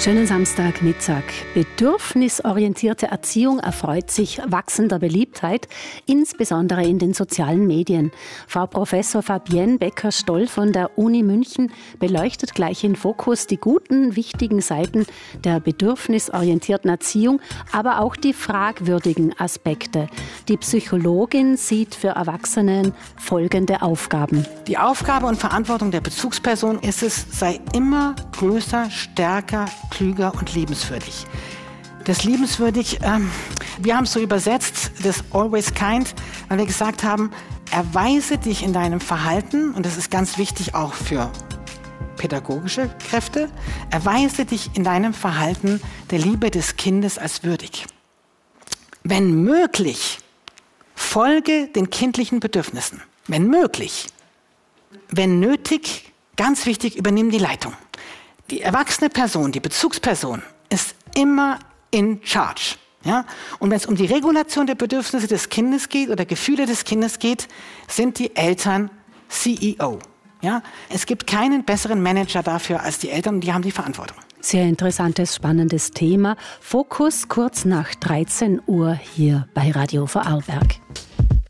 Schönen Samstagmittag. Bedürfnisorientierte Erziehung erfreut sich wachsender Beliebtheit, insbesondere in den sozialen Medien. Frau Professor Fabienne Becker-Stoll von der Uni München beleuchtet gleich in Fokus die guten, wichtigen Seiten der bedürfnisorientierten Erziehung, aber auch die fragwürdigen Aspekte. Die Psychologin sieht für Erwachsene folgende Aufgaben. Die Aufgabe und Verantwortung der Bezugsperson ist es, sei immer größer, stärker, klüger und liebenswürdig. Das liebenswürdig, wir haben es so übersetzt, das always kind, weil wir gesagt haben, erweise dich in deinem Verhalten, und das ist ganz wichtig auch für pädagogische Kräfte, erweise dich in deinem Verhalten der Liebe des Kindes als würdig. Wenn möglich, folge den kindlichen Bedürfnissen. Wenn möglich. Wenn nötig, ganz wichtig, übernimm die Leitung. Die erwachsene Person, die Bezugsperson, ist immer in charge. Ja? Und wenn es um die Regulation der Bedürfnisse des Kindes geht oder Gefühle des Kindes geht, sind die Eltern CEO. Ja? Es gibt keinen besseren Manager dafür als die Eltern, und die haben die Verantwortung. Sehr interessantes, spannendes Thema. Fokus kurz nach 13 Uhr hier bei Radio Vorarlberg.